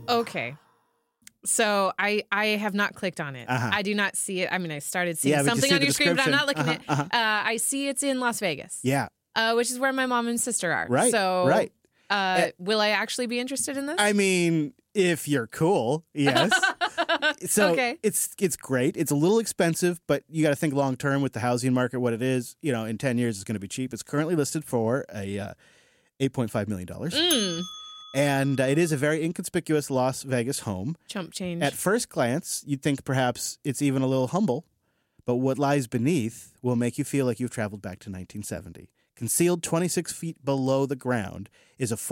Okay. So I have not clicked on it. I do not see it. I mean, I started seeing something on your screen, but I'm not looking at it. I see it's in Las Vegas. Yeah. Which is where my mom and sister are. Right. So, right. Will I actually be interested in this? I mean, if you're cool, yes. So Okay. it's great. It's a little expensive, but you got to think long term with the housing market. What it is, in 10 years, it's going to be cheap. It's currently listed for a $8.5 million. And it is a very inconspicuous Las Vegas home. Chump change. At first glance, you'd think perhaps it's even a little humble, but what lies beneath will make you feel like you've traveled back to 1970. Concealed 26 feet below the ground is a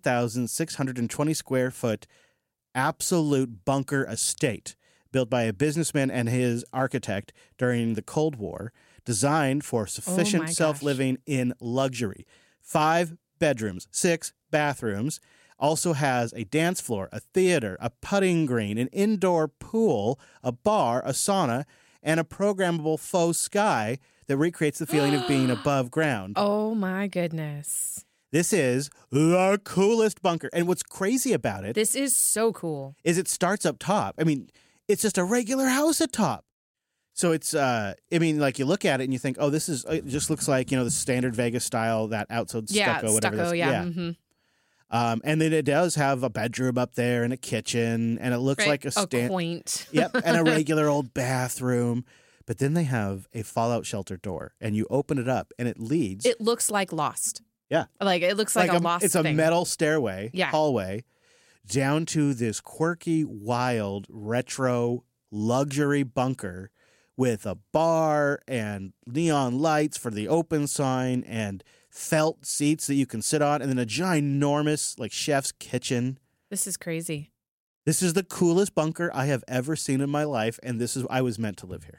14,620 square foot absolute bunker estate built by a businessman and his architect during the Cold War, designed for sufficient self-living in luxury. 5 bedrooms, 6 bathrooms, also has a dance floor, a theater, a putting green, an indoor pool, a bar, a sauna, and a programmable faux sky that recreates the feeling of being above ground. Oh, my goodness. This is the coolest bunker. And what's crazy about it... This is so cool. ...is it starts up top. I mean, it's just a regular house at top. So it's, you look at it and you think, oh, it just looks like, the standard Vegas style, that outside stucco, whatever. Stucco, yeah. Mm-hmm. And then it does have a bedroom up there and a kitchen, and it looks like a quaint. Yep, and a regular old bathroom. But then they have a fallout shelter door, and you open it up, and it leads. It looks like Lost. Yeah. It looks like a Lost It's thing. a metal stairway, hallway, down to this quirky, wild, retro, luxury bunker with a bar and neon lights for the open sign and felt seats that you can sit on, and then a ginormous, chef's kitchen. This is crazy. This is the coolest bunker I have ever seen in my life, and I was meant to live here.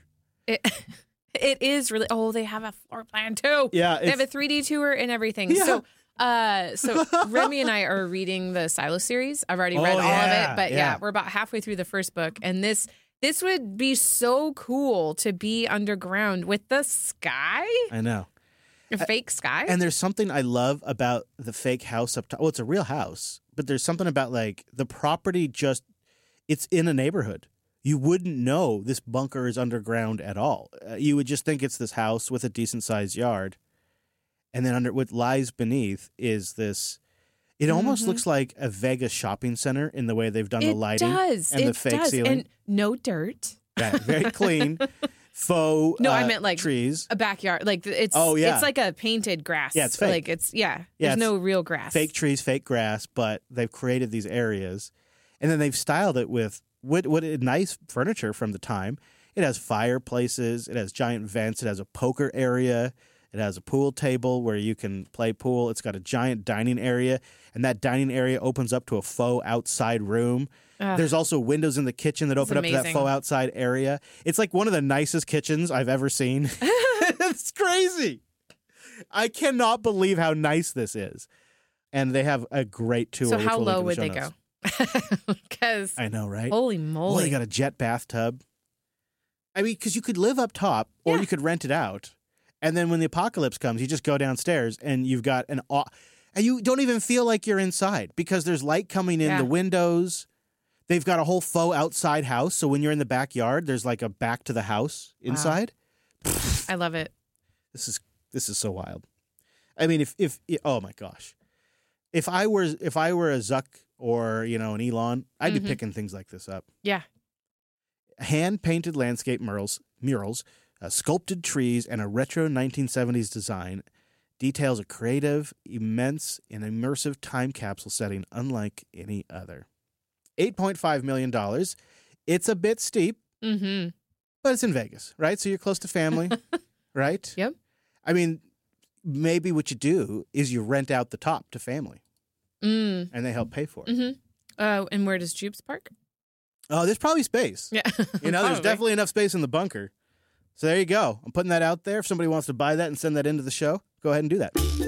It is really. Oh, they have a floor plan too. Yeah, they have a 3D tour and everything. Yeah. So Remy and I are reading the Silo series. I've already read all of it, but we're about halfway through the first book, and this would be so cool to be underground with the sky. I know. A fake sky. And there's something I love about the fake house up top. Well, it's a real house, but there's something about the property it's in a neighborhood. You wouldn't know this bunker is underground at all. You would just think it's this house with a decent sized yard. And then what lies beneath is this. It almost looks like a Vegas shopping center in the way they've done the lighting. And the fake ceiling. And no dirt. Yeah, very clean. Faux I meant trees. A backyard. It's like a painted grass. Yeah, it's fake. There's no real grass. Fake trees, fake grass, but they've created these areas. And then they've styled it with what nice furniture from the time. It has fireplaces, it has giant vents, it has a poker area, it has a pool table where you can play pool. It's got a giant dining area, and that dining area opens up to a faux outside room. There's also windows in the kitchen that open up to that faux outside area. It's like one of the nicest kitchens I've ever seen. It's crazy. I cannot believe how nice this is. And they have a great tour. So how low would they go? Because I know, right? Holy moly. Well, you got a jet bathtub. I mean, because you could live up top or you could rent it out. And then when the apocalypse comes, you just go downstairs and you've got and you don't even feel like you're inside because there's light coming in the windows. They've got a whole faux outside house. So when you're in the backyard, there's a back to the house inside. Wow. I love it. This is so wild. I mean, if oh my gosh. If I were a Zuck or, an Elon, I'd be picking things like this up. Yeah. Hand-painted landscape murals, sculpted trees, and a retro 1970s design details a creative, immense, and immersive time capsule setting unlike any other. $8.5 million. It's a bit steep, but it's in Vegas, right? So you're close to family, right? Yep. I mean, maybe what you do is you rent out the top to family, and they help pay for it. And where does Jubes park? Oh, there's probably space. Yeah. There's definitely enough space in the bunker. So there you go. I'm putting that out there. If somebody wants to buy that and send that into the show, go ahead and do that.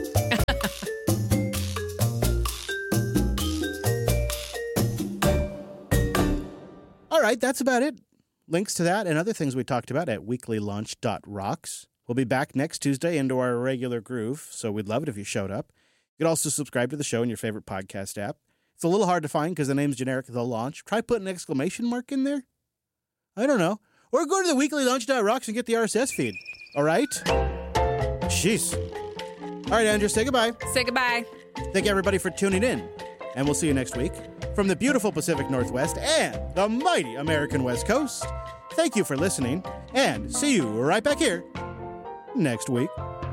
All right, that's about it. Links to that and other things we talked about at weeklylaunch.rocks. We'll be back next Tuesday into our regular groove, so we'd love it if you showed up. You could also subscribe to the show in your favorite podcast app. It's a little hard to find because the name's generic, The Launch. Try putting an exclamation mark in there. I don't know. Or go to the weeklylaunch.rocks and get the RSS feed. All right? Jeez. All right, Andrew, say goodbye. Say goodbye. Thank you, everybody, for tuning in. And we'll see you next week from the beautiful Pacific Northwest and the mighty American West Coast. Thank you for listening, and see you right back here next week.